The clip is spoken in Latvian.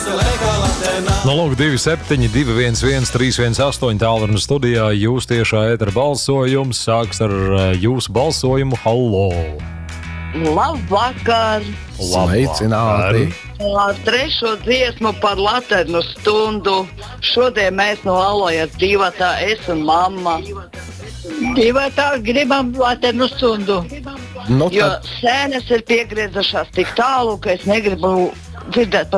No lūk, 27, 211, 318 tālruna studijā. Jūs tiešā ētera balsojums sāks ar jūsu balsojumu. Hallo! Labvakar! Sveicināti! Trešo dziesmu par laternu stundu. Šodien mēs no Alojas divatā, es un mamma. Divatā gribam laternu stundu. Nu, Jo sēnes ir piegriezušās tik tālu, ka es negribu dzirdēt